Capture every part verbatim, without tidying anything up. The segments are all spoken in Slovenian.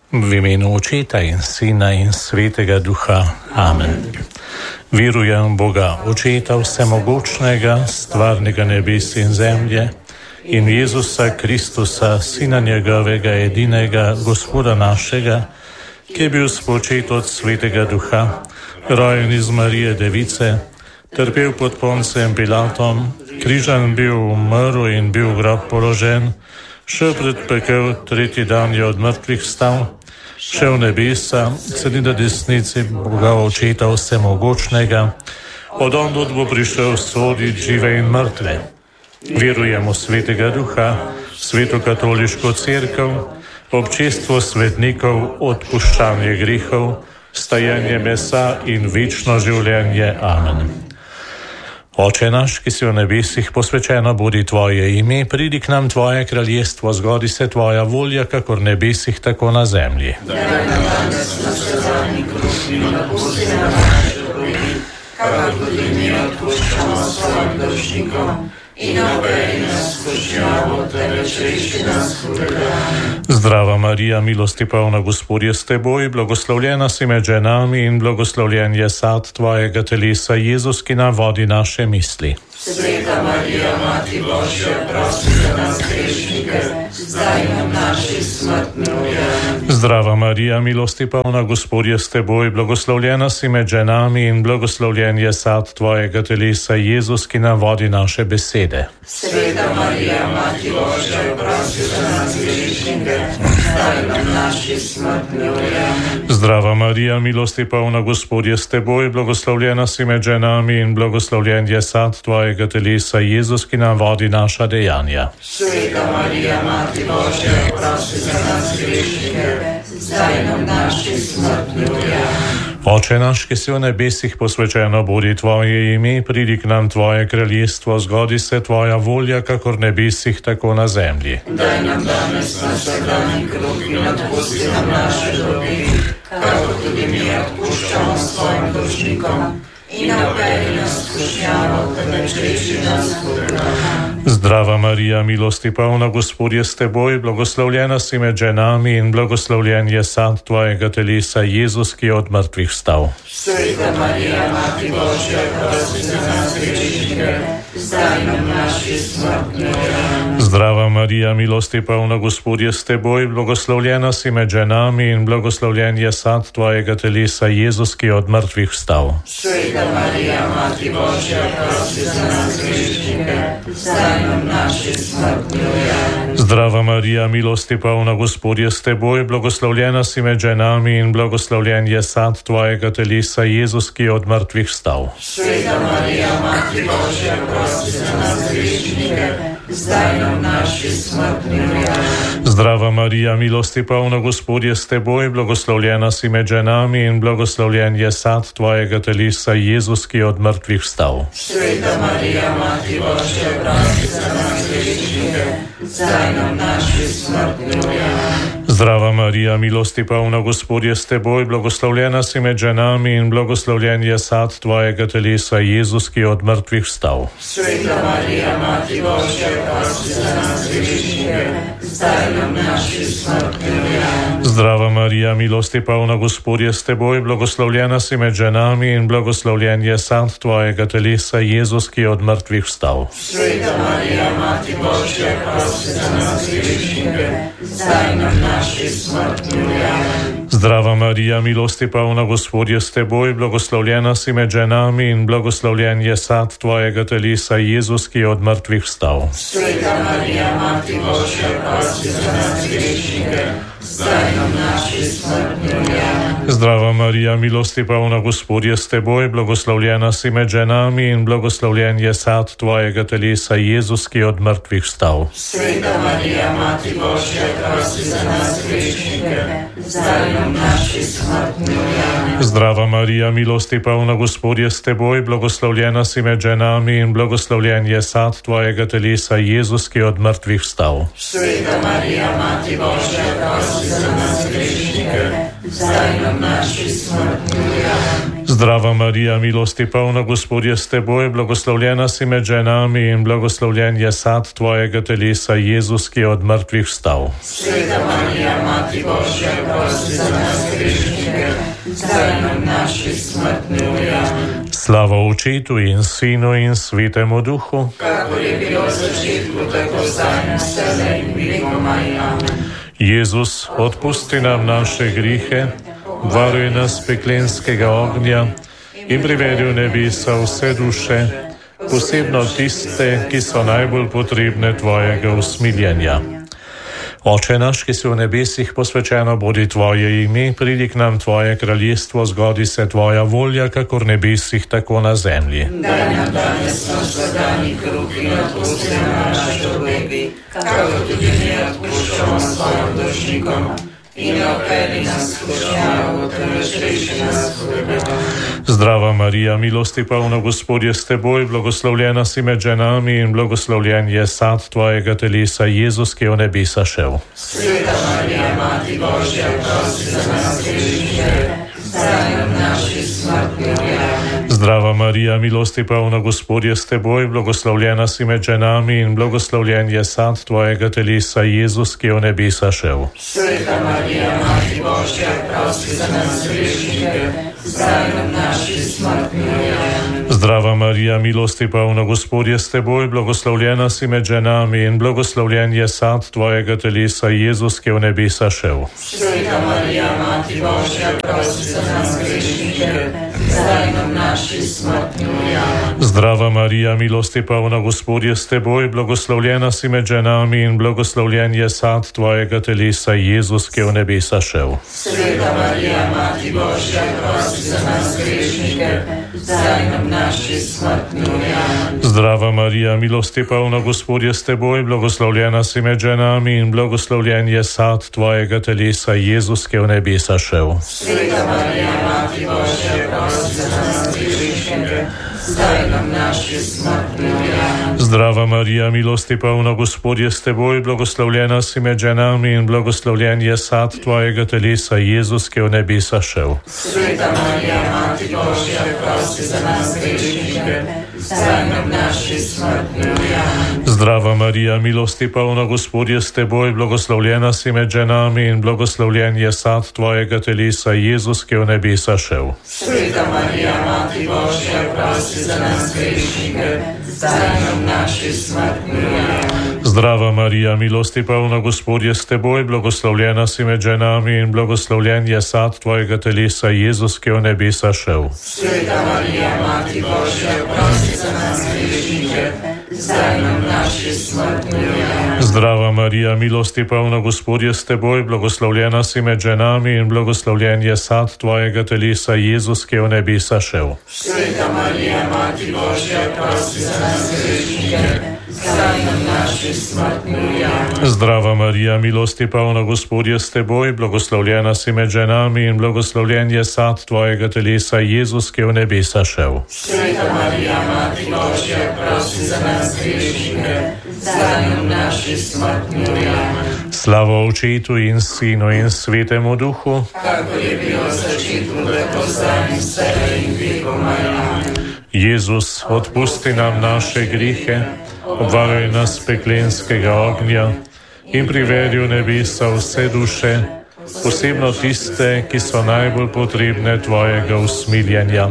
V imenu Očeta in Sina in Svetega Duha. Amen. Verujem v Boga, Očeta vsemogočnega, stvarnega nebes in zemlje, in Jezusa Kristusa, Sina njegovega edinega, Gospoda našega, ki je bil spočet od Svetega Duha, rojen iz Marije Device, trpel pod Poncem Pilatom, križan bil, umrl in bil v grob položen, šel pred pekel, tretji dan je od mrtvih vstal, šel v nebesa, sedi na desnici Boga Očeta vsemogočnega, od ondod bo prišel soditi žive in mrtve. Verujemo Svetega Duha, Sveto katoliško cerkev, občestvo svetnikov, odpuščanje grehov, stajenje mesa in večno življenje. Amen. Oče naš, ki si v nebesih, posvečeno bodi tvoje ime, pridi k nam tvoje kraljestvo, zgodi se tvoja volja, kakor v nebesih, tako na zemlji. Daj nam danes naš vsakdanji kruh in odpusti nam naše dolgove, kakor tudi mi odpuščamo svojim dolžnikom. In obej nas v skušnjavo, temveč reši nas hudega. Zdrava Marija, milosti polna, Gospod je s teboj, blagoslovljena si med ženami in blagoslovljen je sad tvojega telesa, Jezus, ki nam vodi naše misli. Sveta Marija, Mati Božja, prosi za nas grešnike, zdaj in v naši smrtni uri. Zdrava Marija, milosti polna, Gospod je s teboj, blagoslovljena si med ženami in blagoslovljen je sad tvojega telesa, Jezus, ki nam vodi naše besede. Sveta Marija, Mati Božja, prosi za nas grešnike, zdaj in v naši smrtni uri. Zdrava Marija, milosti polna, Gospod je s teboj, blagoslovljena si med ženami in blagoslovljen je sad tvojega telesa, Jezus, ki nam vodi naša dejanja. Sveta Marija, Mati Božja, prosi za nas grešnike, zdaj in v naši smrtni uri. Oče naš, ki si v nebesih, posvečeno bodi tvoje ime, pridi k nam tvoje kraljestvo, zgodi se tvoja volja, kakor v nebesih, tako na zemlji. Daj nam danes naš vsakdanji kruh in odpusti nam naše dolgove, kakor tudi mi odpuščamo svojim dolžnikom. In obej nas v skušnjavo, temveč reši nas hudega. Zdrava Marija, milosti polna, Gospod je s teboj, blagoslovljena si med ženami in blagoslovljen je sad tvojega telesa, Jezus, ki je od mrtvih vstal. Sveta Marija, Mati Božja, prosi za nas grešnike, zdaj in v naši smrtni uri. Zdrava Marija, milosti polna, Gospod je s teboj, blagoslovljena si med ženami in blagoslovljen je sad tvojega telesa, Jezus, ki je od mrtvih vstal. Sveta Marija, Mati Božja, prosi za nas grešnike, zdaj in v naši smrtni uri. Zdrava Marija, milosti polna, Gospod je s teboj, blagoslovljena si med ženami in blagoslovljen je sad tvojega telesa, Jezus, ki je od mrtvih vstal. Sveta Marija, Mati Božja, prosi za nas grešnike, zdaj in v naši smrtni uri. Zdrava Marija, milosti polna, Gospod je s teboj, blagoslovljena si med ženami in blagoslovljen je sad tvojega telesa, Jezus, ki je od mrtvih vstal. Sveta Marija, Mati Božja, prosi za nas grešnike, zdaj in v naši smrtni uri. Zdrava Marija, milosti polna, Gospod je s teboj, blagoslovljena si med ženami in blagoslovljen je sad tvojega telesa, Jezus, ki je od mrtvih vstal. Sveta Marija, Mati Božja, prosi za nas grešnike, zdaj in v naši smrtni uri. Zdrava Marija, milosti polna, Gospod je s teboj, blagoslovljena si med ženami in blagoslovljen je sad tvojega telesa, Jezus, ki je od mrtvih vstal. Sveta Marija, Mati Božja, prosi za nas grešnike, zdaj in v naši smrtni uri. Zdrava Marija, milosti polna, Gospod je s teboj, blagoslovljena si med ženami in blagoslovljen je sad tvojega telesa, Jezus, ki je od mrtvih vstal. Sveta Marija, Mati Božja, prosi za nas grešnike, zdaj in v naši smrtni uri. Zdrava Marija, milosti polna, Gospod je s teboj, blagoslovljena si med ženami in blagoslovljen je sad tvojega telesa, Jezus, ki je od mrtvih vstal. Sveta Marija, Mati Božja, prosi za nas grešnike, zdaj in v naši smrtni uri. Zdrava Marija, milosti polna, Gospod je s teboj, blagoslovljena si med ženami in blagoslovljen je sad tvojega telesa, Jezus, ki je od mrtvih vstal. Sveta Marija, Mati Božja, prosi za nas grešnike, zdaj in v naši smrtni uri. Zdrava Marija, milosti polna, Gospod je s teboj, blagoslovljena si med ženami in blagoslovljen je sad tvojega telesa, Jezus, ki je od mrtvih vstal. Sveta Marija, Mati Mati Božja, prosi za nas grešnike, zdaj nam naši smrtni uri. Amen. Slava Očetu in Sinu in Svetemu Duhu, kakor je bilo v začetku, tako zdaj in vselej in vekomaj. Amen. Jezus, odpusti nam naše grihe, varuj nas peklenskega ognja in privedi v nebesa vse duše, posebno tiste, ki so najbolj potrebne tvojega usmiljenja. Oče naš, ki si v nebesih, posvečeno bodi tvoje ime, pridi k nam tvoje kraljestvo, zgodi se tvoja volja, kakor v nebesih, tako na zemlji. Daj nam danes naš vsakdanji kruh in odpusti nam naše dolgovi, kakor tudi mi odpuščamo svojim dolžnikom. In ne vpelji nas v skušnjavo, temveč reši nas hudega. Zdrava Marija, milosti polna, Gospod je s teboj, blagoslovljena si med ženami in blagoslovljen je sad tvojega telesa, Jezus, ki je v nebesa šel. Sveta Marija, Mati Božja, prosi za nas grešnike, zdaj nam naši smrtni uri. Amen. Zdrava Marija, milosti polna, Gospod je s teboj, blagoslovljena si med ženami in blagoslovljen je sad tvojega telesa, Jezus, ki je v nebesa šel. Sveta Marija, Mati Božja, prosi za nas grešnike, zdaj nam naši smrtni uri. Amen. Zdrava Marija, milosti polna, Gospod je s teboj, blagoslovljena si med ženami in blagoslovljen je sad tvojega telesa, Jezus, ki je v nebesa šel. Sveta Marija, Mati Božja, prosi za nas grešnike, zdaj nam naši smrtni uri. Amen. Zdrava Marija, milosti polna, Gospod je s teboj, blagoslovljena si med ženami in blagoslovljen je sad tvojega telesa, Jezus, ki je v nebesa šel. Sveta Marija, Mati Božja, prosi za nas grešnike, zdaj nam naši smrtni uri. Amen. Zdrava Marija, milosti polna, Gospod je s teboj, blagoslovljena si med ženami in blagoslovljen je sad tvojega telesa, Jezus, ki je v nebesa šel. Sveta Marija, Mati Božja, prosi za nas grešnike, zdaj nam naši smrtni uri. Amen. Zdrava Marija, milosti polna, Gospod je s teboj, blagoslovljena si med ženami in blagoslovljen je sad tvojega telesa, Jezus, ki je v nebesa šel. Sveta Marija, Mati Božja, prosi za nas grešnike, zdaj nam naši smrtni uri. Amen. Zdrava Marija, milosti polna, Gospod je s teboj, blagoslovljena si med ženami in blagoslovljen je sad tvojega telesa, Jezus, ki je v nebesa šel. Sveta Marija, Mati Božja, prosi za nas grešnike, zdaj nam naši smrtni uri. Amen. Zdrava Marija, milosti polna, Gospod je s teboj, blagoslovljena si med ženami in blagoslovljen je sad tvojega telesa, Jezus, ki je v nebesa šel. Sveta Marija, Mati Božja, prosi za nas grešnike, zdaj nam naši smrtni uri. Amen. Zdrava Marija, milosti polna, Gospod je s teboj, blagoslovljena si med ženami in blagoslovljen je sad tvojega telesa, Jezus, ki je v nebesa šel. Sveta Marija, Mati Božja, prosi za nas grešnike, zdaj nam naši smrtni uri. Amen. Zdrava Marija, milosti polna, Gospod je s teboj, blagoslovljena si med ženami in blagoslovljen je sad tvojega telesa, Jezus, ki je v nebesa šel. Sveta Marija, Mati Božja, prosi za nas grešnike, zdaj nam naši smrtni uri. Amen. Slava Očetu in Sinu in Svetemu Duhu, kakor je bilo v začetku, tako zdaj in vselej in vekomaj. Amen. Jezus, odpusti nam naše grihe, obvaruj nas peklenskega ognja in privedi v nebesa vse duše, posebno tiste, ki so najbolj potrebne tvojega usmiljenja.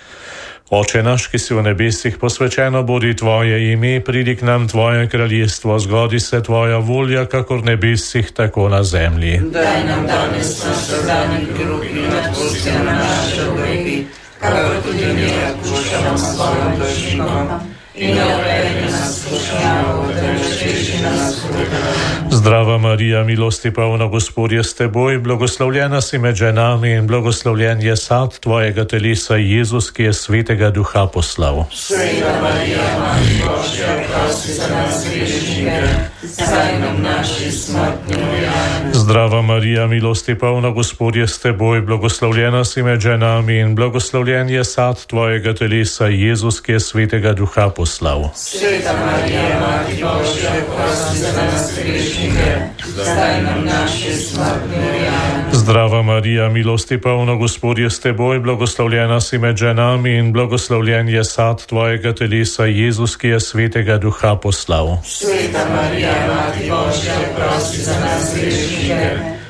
Oče naš, ki si v nebesih, posvečeno bodi tvoje ime, pridi k nam tvoje kraljestvo, zgodi se tvoja volja, kakor v nebesih, tako na zemlji. Daj nam danes naš vsakdanji kruh in odpusti nam naše dolgovi, kakor tudi mi odpuščamo svojim dolžnikom. In ne vpelji nas v skušnjavo, temveč reši nas hudega. Zdrava Marija, milosti polna, Gospod je s teboj, blagoslovljena si med ženami in blagoslovljen je sad tvojega telesa, Jezus, ki je Svetega Duha poslal. Sveta Marija, Mati Božja, prosi za nas grešnike, zdaj nam naši smrtni uri. Amen. Zdrava Marija, milosti polna, Gospod je s teboj, blagoslovljena si med ženami in blagoslovljen je sad tvojega telesa, Jezus, ki je Svetega Duha poslal. Sveta Marija, Mati Božja, prosi za nas grešnike, zdaj nam naši smrtni uri. Amen. Zdrava Marija, milosti polna, Gospod je s teboj, blagoslovljena si med ženami in blagoslovljen je sad tvojega telesa, Jezus, ki je Svetega Duha poslal. Sveta Marija, Mati Božja, prosi za nas grešnike,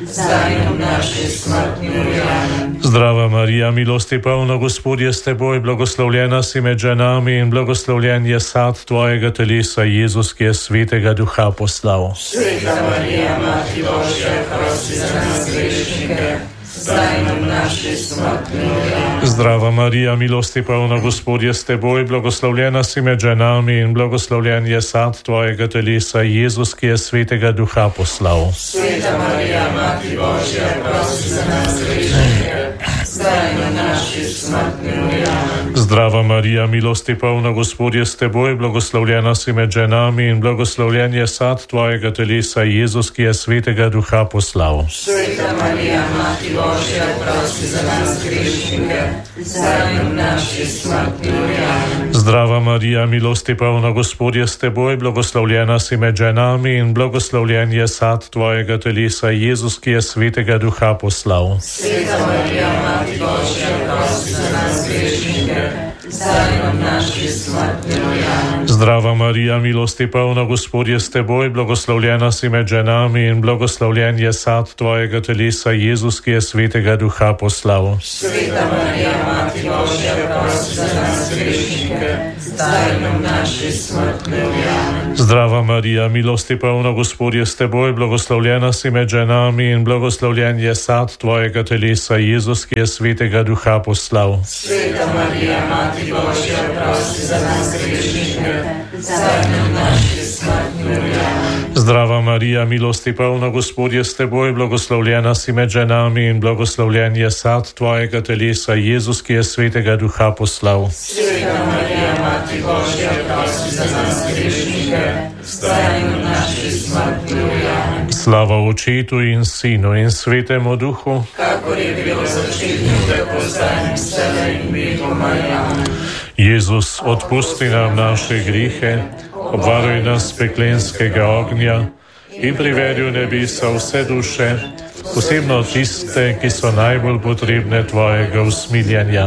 zdaj in v naši smrtni uri. Amen. Zdrava Marija, milosti polna, Gospod je s teboj, blagoslovljena si med ženami in blagoslovljen je sad tvojega telesa, Jezus, ki je svetega duha poslal. Sveta Marija, Mati Božja, prosi za nas grešnike, zdaj in v naši smrtni uri. Amen. Zdrava Marija, milosti polna, Gospod je s teboj, blagoslovljena si med ženami in blagoslovljen je sad tvojega telesa, Jezus, ki je svetega duha poslal. Sveta Marija, Mati Božja, prosi za nas grešnike, zdaj in v naši smrtni uri. Amen. Zdrava Marija, milosti polna, Gospod je s teboj, blagoslovljena si med ženami in blagoslovljen je sad tvojega telesa, Jezus, ki je svetega duha poslal. Sveta Marija, Mati Božja, prosi za nas grešnike, zdaj in v naši smrtni uri. Amen. Zdrava Marija, milosti polna, Gospod je s teboj, blagoslovljena si med ženami in blagoslovljen je sad tvojega telesa, Jezus, ki je svetega duha poslal. Sveta Marija, Mati Božja, prosi za nas grešnike, zdaj in v naši smrtni uri. Amen. Zdrava Marija, milosti polna, Gospod je s teboj, blagoslovljena si med ženami in blagoslovljen je sad tvojega telesa, Jezus, ki je svetega duha poslal. Sveta Marija, Mati Božja, prosi za nas grešnike, zdaj in v naši smrtni uri. Amen. Zdrava Marija, milosti polna, Gospod je s teboj, blagoslovljena si med ženami in blagoslovljen je sad tvojega telesa, Jezus, ki je svetega duha poslal. Sveta Marija, Mati Božja, prosi za nas grešnike, zdaj in v naši smrtni uri. Amen. Zdrava Marija, milosti polna, Gospod je s teboj, blagoslovljena si med ženami in blagoslovljen je sad tvojega telesa, Jezus, ki je svetega duha poslal. Sveta Marija, Mati Božja, prosi za nas grešnike, zdaj in v naši smrtni uri. Amen. Slava Očetu in Sinu in Svetemu Duhu, kakor je bilo v začetku, tako zdaj in vselej in vekoma. Amen. Jezus, odpusti nam naše grehe, obvaruj nas peklenskega ognja in privedi v nebesa vse duše, posebno tiste, ki so najbolj potrebne tvojega usmiljenja.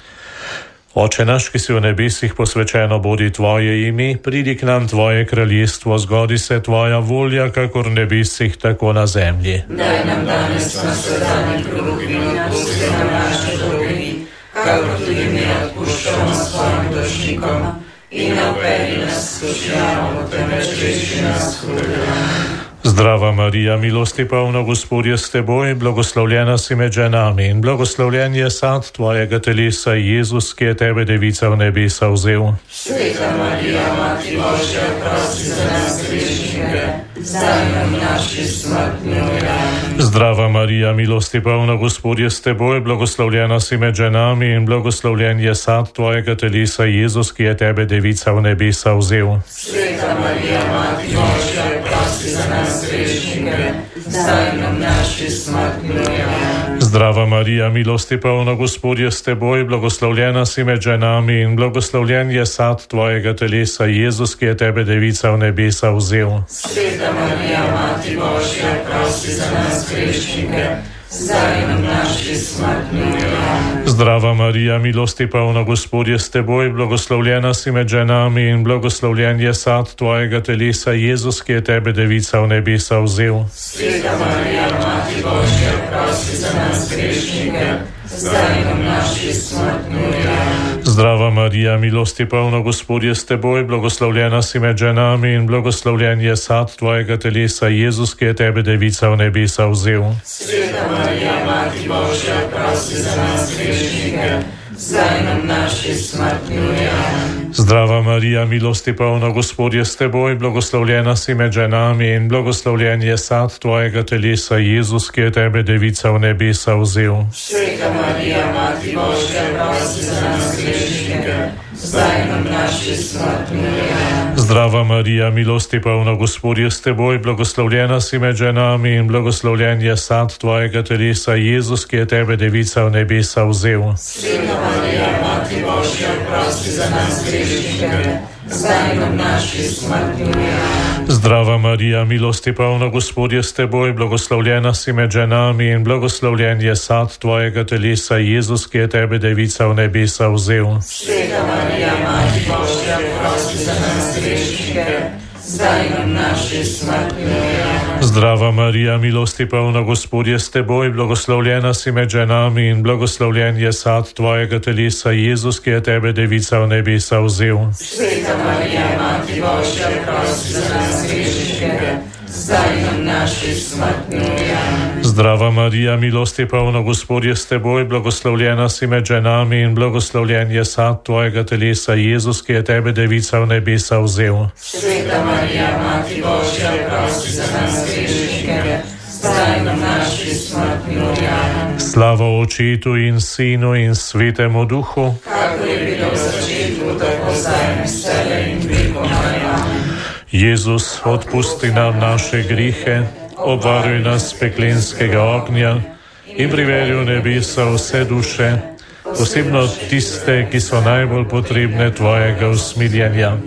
Oče naš, ki si v nebesih, posvečeno bodi tvoje ime, pridi k nam tvoje kraljestvo, zgodi se tvoja volja, kakor v nebesih, tako na zemlji. Daj nam danes naš vsakdanji kruh in odpusti nam naše dolge, kakor tudi mi odpuščamo svojim dolžnikom, in ne vpelji nas v skušnjavo, temveč reši nas hudega. Zdrava Marija, milosti polna, Gospod je s teboj, blagoslovljena si med ženami in blagoslovljen je sad tvojega telesa, Jezus, ki je tebe, devica, v nebesa vzel. Sveta Marija, Mati Božja, prosi za nas grešnike, zdaj in v naši smrtni uri. Amen. Zdrava Marija, milosti polna, Gospod je s teboj, blagoslovljena si med ženami in blagoslovljen je sad tvojega telesa, Jezus, ki je tebe, devica, v nebesa vzel. Sveta Marija, Mati Božja, prosi za nas grešnike, zdaj in v naši smrtni uri. Amen. Zdrava Marija, milosti polna, Gospod je s teboj, blagoslovljena si med ženami in blagoslovljen je sad tvojega telesa, Jezus, ki je tebe, devica, v nebesa vzel. Sveta Marija, Mati Božja, prosi za nas grešnike, zdaj in v naši smrtni uri. Amen. Zdrava Marija, milosti polna, Gospod je s teboj, blagoslovljena si med ženami in blagoslovljen je sad tvojega telesa, Jezus, ki je tebe, devica, v nebesa vzel. Sveta Marija, Mati Božja, prosi za nas grešnike, zdaj in v naši smrtni uri. Amen. Zdrava Marija, milosti polna, Gospod je s teboj, blagoslovljena si med ženami in blagoslovljen je sad tvojega telesa, Jezus, ki je tebe, devica, v nebesa vzel. Sveta Marija, Mati Božja, prosi za nas grešnike, zdaj in v naši smrtni uri. Amen. Zdrava Marija, milosti polna, Gospod je s teboj, blagoslovljena si med ženami in blagoslovljen je sad tvojega telesa, Jezus, ki je tebe, devica, v nebesa vzel. Sveta Marija, Mati Božja, prosi za nas grešnike, zdaj in v naši smrtni uri. Amen. Zdrava Marija, milosti polna, Gospod je s teboj, blagoslovljena si med ženami in blagoslovljen je sad tvojega telesa, Jezus, ki je tebe, devica, v nebesa vzel. Sveta Marija, Mati Božja, prosi za nas grešnike, zdaj in v naši smrtni uri. Amen. Zdrava Marija, milosti polna, Gospod je s teboj, blagoslovljena si med ženami in blagoslovljen je sad tvojega telesa, Jezus, ki je tebe, devica, v nebesa vzel. Sveta Marija, Mati Božja, prosi za nas grešnike, zdaj in v naši smrtni uri. Amen. Zdrava Marija, milosti polna, Gospod je s teboj, blagoslovljena si med ženami in blagoslovljen je sad tvojega telesa, Jezus, ki je tebe, devica, v nebesa vzel. Sveta Marija, Mati Božja, prosi za nas grešnike, zdaj in v naši smrtni uri. Amen. Zdrava Marija, milosti polna, Gospod je s teboj, blagoslovljena si med ženami in blagoslovljen je sad tvojega telesa, Jezus, ki je tebe, devica, v nebesa vzel. Sveta Marija, Mati Božja, prosi za nas grešnike, zdaj in v naši smrtni uri. Amen. Slava Očetu in Sinu in Svetemu Duhu, kakor je bilo v začetku, tako zdaj in vselej in vekomaj. Amen. Jezus, odpusti nam naše grihe, obvaruj nas peklenskega ognja in privedi v nebesa vse duše, posebno tiste, ki so najbolj potrebne tvojega usmiljenja.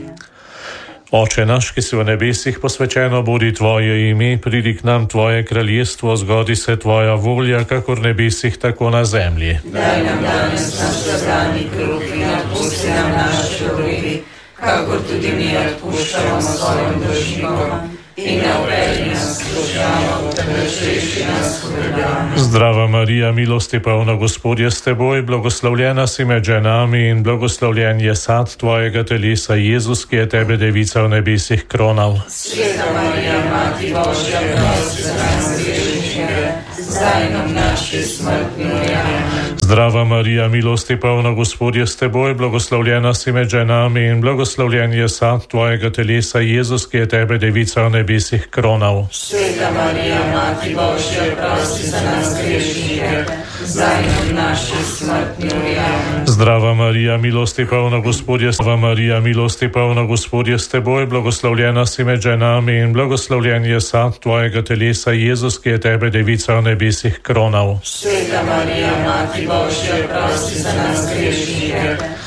Oče naš, ki si v nebesih, posvečeno bodi tvoje ime, pridi k nam tvoje kraljestvo, zgodi se tvoja volja, kakor v nebesih, tako na zemlji. Daj nam danes naš vsakdanji kruh in odpusti nam naše dolge, kakor tudi mi odpuščamo svojim dolžnikom. In ne uvedi nas v skušnjavo, temveč reši nas od zla. Zdrava Marija, milosti polna, Gospod je s teboj, blagoslovljena si med ženami in blagoslovljen je sad tvojega telesa, Jezus, ki je tebe, devica, v nebesih kronal. Sveta Marija, Mati Božja, prosi za nas grešnike, zdaj in v naši smrtni uri. Amen. Zdrava Marija, milosti polna, Gospod je s teboj, blagoslovljena si med ženami in blagoslovljen je sad tvojega telesa, Jezus, ki je tebe, devica, v nebesih kronal. Sveta Marija, Mati Božja, prosi za nas grešnike, zdaj in v naši smrtni uri. Amen. Zdrava Marija, milosti polna, Gospod je s teboj, Marija, milosti polna, Gospod je s teboj, blagoslovljena si med ženami in blagoslovljen je sad tvojega telesa, Jezus, ki je tebe, devica, v nebesih kronal. Sveta Marija, Mati Božja, prosi za nas grešnike,